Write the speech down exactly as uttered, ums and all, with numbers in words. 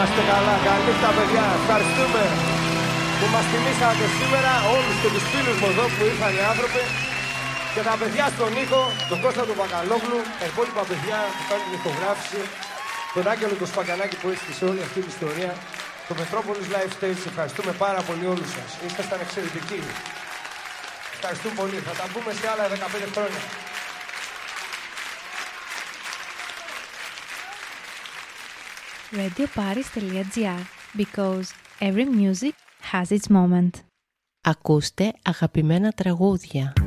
είστε καλά, καλή νύχτα παιδιά. Ευχαριστούμε που μας τιμήσατε σήμερα όλους και τους φίλους μου εδώ που ήρθαν οι άνθρωποι και τα παιδιά στον ήχο, τον Κώστα τον Μπακαλόγλου, τα υπόλοιπα παιδιά που κάνουν την ηχογράφηση, τον Άγγελο τον Σπακανάκη που έστησε όλη αυτή την ιστορία, το Metropolis Live Stage. Ευχαριστούμε πάρα πολύ όλους σας. Ήσασταν εξαιρετικοί. Ευχαριστούμε πολύ. Θα τα πούμε σε άλλα δεκαπέντε χρόνια. radio paris dot g r because every music has its moment. Ακούστε αγαπημένα τραγούδια.